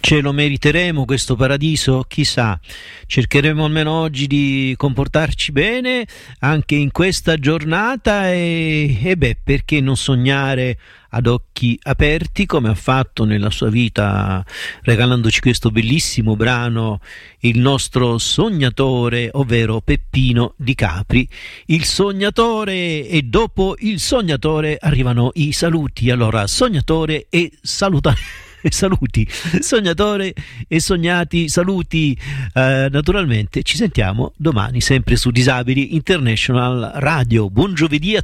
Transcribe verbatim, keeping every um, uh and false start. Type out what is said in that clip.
Ce lo meriteremo questo paradiso? Chissà, cercheremo almeno oggi di comportarci bene anche in questa giornata e, e beh, perché non sognare ad occhi aperti come ha fatto nella sua vita regalandoci questo bellissimo brano il nostro sognatore, ovvero Peppino Di Capri, il sognatore, e dopo il sognatore arrivano i saluti. Allora, sognatore e saluta e saluti, sognatore e sognati saluti. Eh, naturalmente ci sentiamo domani sempre su Disabili International Radio. Buon giovedì a